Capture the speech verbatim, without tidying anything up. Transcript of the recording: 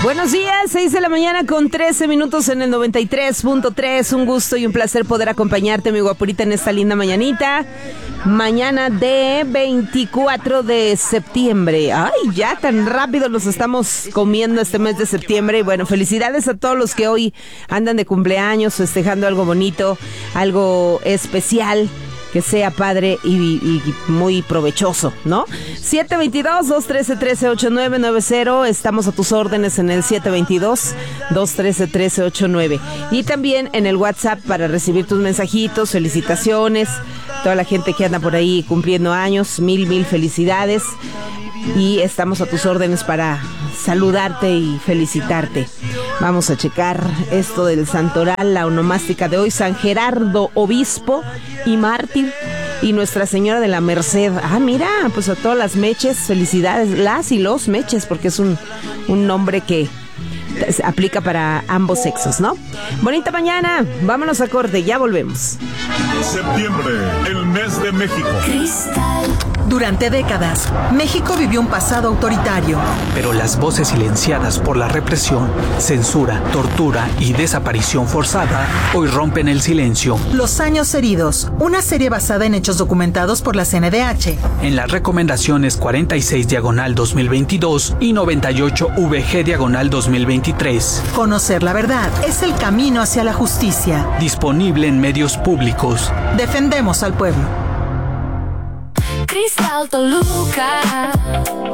Buenos días, seis de la mañana con trece minutos en el noventa y tres punto tres. Un gusto y un placer poder acompañarte, mi guapurita, en esta linda mañanita. Mañana de veinticuatro de septiembre. Ay, ya tan rápido los estamos comiendo este mes de septiembre. Y bueno, felicidades a todos los que hoy andan de cumpleaños, festejando algo bonito, algo especial. Que sea padre y, y muy provechoso, ¿no? siete veintidós, dos trece, trece ochenta y nueve noventa. Estamos a tus órdenes en el siete veintidós, dos trece, trece ochenta y nueve. Y también en el WhatsApp para recibir tus mensajitos, felicitaciones. Toda la gente que anda por ahí cumpliendo años, mil, mil felicidades. Y estamos a tus órdenes para saludarte y felicitarte. Vamos a checar esto del santoral, la onomástica de hoy: San Gerardo, obispo y mártir, y Nuestra Señora de la Merced. Ah, mira, pues a todas las meches, felicidades, las y los meches, porque es un, un nombre que aplica para ambos sexos, ¿no? Bonita mañana, vámonos a corte, ya volvemos. Septiembre, el mes de México. Cristal. Durante décadas, México vivió un pasado autoritario. Pero las voces silenciadas por la represión, censura, tortura y desaparición forzada hoy rompen el silencio. Los años heridos, una serie basada en hechos documentados por la C N D H. En las recomendaciones cuarenta y seis diagonal dos mil veintidós y noventa y ocho V G diagonal dos mil veintitrés. Conocer la verdad es el camino hacia la justicia. Disponible en medios públicos. Defendemos al pueblo. Cristal Toluca.